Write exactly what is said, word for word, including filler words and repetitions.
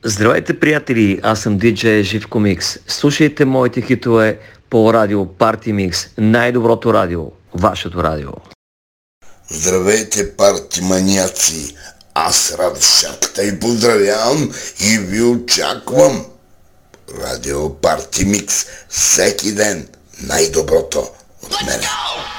Здравейте, приятели! Аз съм диджей Живко Микс. Слушайте моите хитове по радио Party Mix, най-доброто радио, вашето радио. Здравейте, парти маняци! Аз Радшакта и поздравявам и ви очаквам. Радио Парти Микс всеки ден, най-доброто от мене.